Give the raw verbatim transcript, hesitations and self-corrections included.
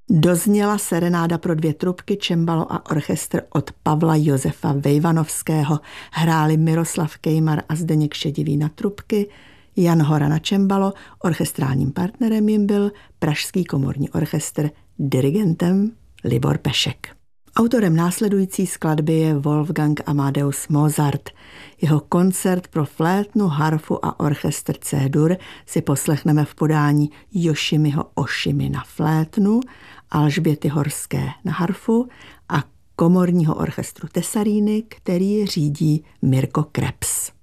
Dozněla serenáda pro dvě trubky, čembalo a orchestr od Pavla Josefa Vejvanovského. Hráli Miroslav Kejmar a Zdeněk Šedivý na trubky, Jan Hora na čembalo, orchestrálním partnerem jim byl Pražský komorní orchestr, dirigentem Libor Pešek. Autorem následující skladby je Wolfgang Amadeus Mozart. Jeho koncert pro flétnu, harfu a orchestr C-dur si poslechneme v podání Yoshimiho Oshimy na flétnu, Alžběty Horské na harfu a komorního orchestru Tesaríny, který řídí Mirko Krebs.